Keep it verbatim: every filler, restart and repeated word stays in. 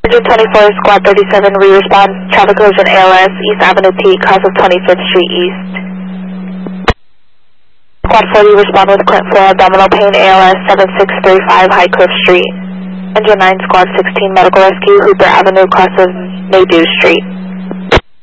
Engine twenty-four, Squad thirty-seven, re-respond, traffic collision A L S, East Avenue P, cross of twenty-fifth Street East. Squad forty, respond with current floor abdominal pain, A L S, seven six three five High Cliff Street. Engine nine, Squad sixteen, medical rescue, Hooper Avenue, cross of Nadu Street.